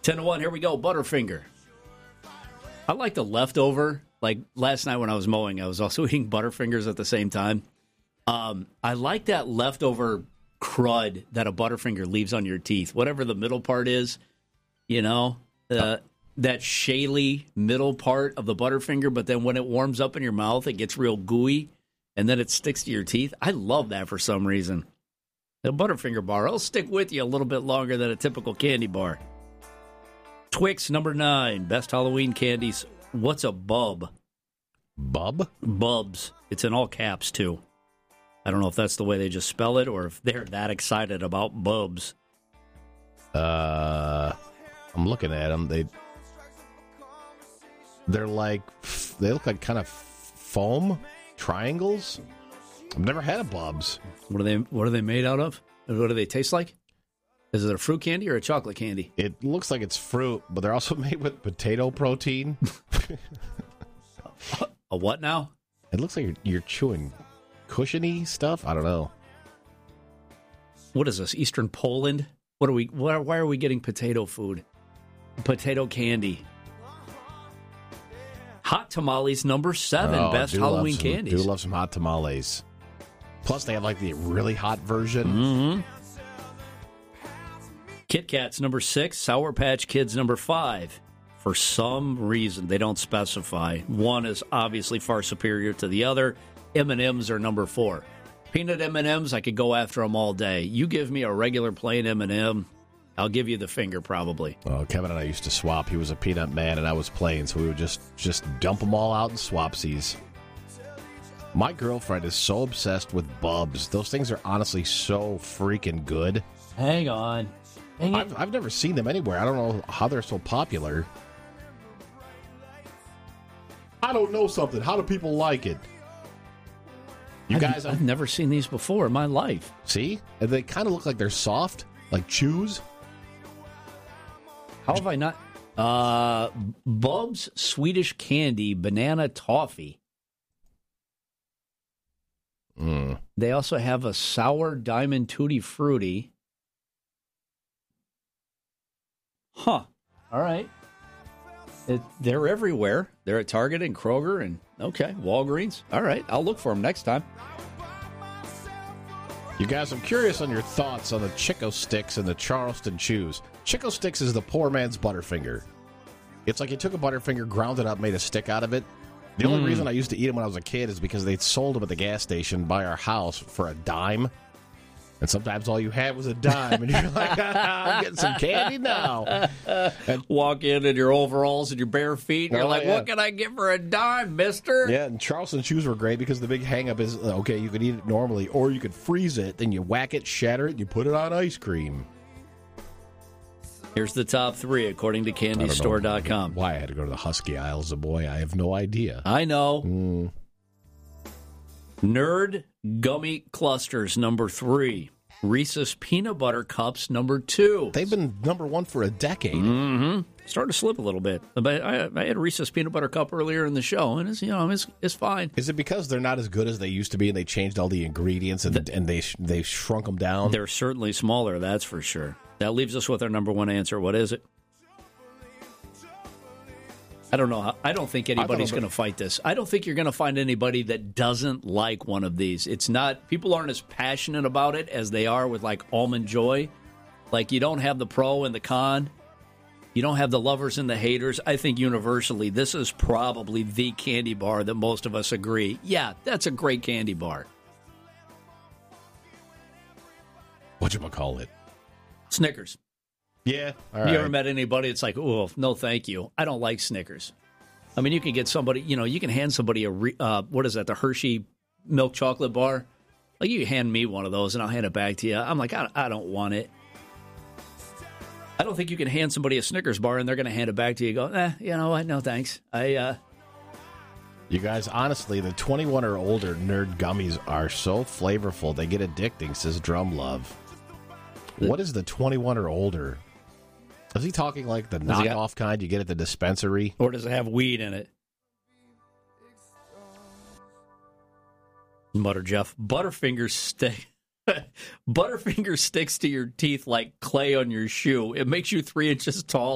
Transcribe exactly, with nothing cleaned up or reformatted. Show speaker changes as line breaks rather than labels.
ten to one, here we go. Butterfinger. I like the leftover. Like last night when I was mowing, I was also eating Butterfingers at the same time. Um, I like that leftover crud that a Butterfinger leaves on your teeth. Whatever the middle part is, you know, uh, that shaly middle part of the Butterfinger, but then when it warms up in your mouth, it gets real gooey, and then it sticks to your teeth. I love that for some reason. The Butterfinger bar, it'll stick with you a little bit longer than a typical candy bar. Twix, number nine, best Halloween candies. What's a bub?
Bub?
Bubs. It's in all caps, too. I don't know if that's the way they just spell it or if they're that excited about bubs.
Uh, I'm looking at them. They, they're like, they look like kind of foam triangles. I've never had a Bubs.
What are they? What are they made out of? What do they taste like? Is it a fruit candy or a chocolate candy?
It looks like it's fruit, but they're also made with potato protein.
A what now?
It looks like you're, you're chewing cushiony stuff. I don't know.
What is this? Eastern Poland? What are we? Why, why are we getting potato food? Potato candy. Hot tamales, number seven,
oh,
best
do
Halloween
love some,
candies.
Do love some hot tamales. Plus, they have like the really hot version.
Mm-hmm. Kit Kats, number six. Sour Patch Kids, number five. For some reason, they don't specify. One is obviously far superior to the other. M and M's are number four. Peanut M and M's, I could go after them all day. You give me a regular plain M and M, I'll give you the finger probably.
Oh, Kevin and I used to swap. He was a peanut man and I was plain, so we would just, just dump them all out in swapsies. My girlfriend is so obsessed with Bubs. Those things are honestly so freaking good.
Hang on. Hang
I've, I've never seen them anywhere. I don't know how they're so popular. I don't know something. How do people like it? You
I've,
guys,
I've never seen these before in my life.
See? And they kind of look like they're soft, like chews.
How have I not? Uh, Bubs Swedish Candy Banana Toffee.
Mm.
They also have a Sour Diamond Tutti Frutti. Huh. All right. It, they're everywhere. They're at Target and Kroger and, okay, Walgreens. All right. I'll look for them next time.
You guys, I'm curious on your thoughts on the Chico Sticks and the Charleston Chews. Chico Sticks is the poor man's Butterfinger. It's like you took a Butterfinger, ground it up, made a stick out of it. The only mm. reason I used to eat them when I was a kid is because they sold them at the gas station by our house for a dime. And sometimes all you had was a dime, and you're like, I'm getting some candy now. And
walk in in your overalls and your bare feet, and you're
oh,
like,
yeah.
what can I get for a dime, mister?
Yeah, and Charleston Chews were great because the big hang-up is, okay, you could eat it normally, or you could freeze it, then you whack it, shatter it, and you put it on ice cream.
Here's the top three, according to candy store dot com.
Why I had to go to the Husky aisle as a boy, I have no idea.
I know.
Mm.
Nerd Gummy Clusters, number three. Reese's Peanut Butter Cups, number two.
They've been number one for a decade.
Mm-hmm. Starting to slip a little bit. But I, I had a Reese's Peanut Butter Cup earlier in the show, and it's, you know, it's, it's fine.
Is it because they're not as good as they used to be, and they changed all the ingredients, and, the, and they they shrunk them down?
They're certainly smaller, that's for sure. That leaves us with our number one answer. What is it? I don't know. How, I don't think anybody's going to fight this. I don't think you're going to find anybody that doesn't like one of these. It's not, people aren't as passionate about it as they are with like Almond Joy. Like you don't have the pro and the con. You don't have the lovers and the haters. I think universally this is probably the candy bar that most of us agree. Yeah, that's a great candy bar.
Whatchamacallit?
Snickers.
Yeah. All right.
You ever met anybody that's like, oh, no, thank you. I don't like Snickers. I mean, you can get somebody, you know, you can hand somebody a, uh, what is that, the Hershey milk chocolate bar? Like, you hand me one of those and I'll hand it back to you. I'm like, I, I don't want it. I don't think you can hand somebody a Snickers bar and they're going to hand it back to you and go, eh, you know what, no thanks. I, uh...
You guys, honestly, the twenty-one or older Nerd Gummies are so flavorful, they get addicting, says Drum Love. What is the twenty-one or older? Is he talking like the knockoff got, kind you get at the dispensary?
Or does it have weed in it? Mutter Jeff. Butterfinger stick. Butterfinger sticks to your teeth like clay on your shoe. It makes you three inches tall.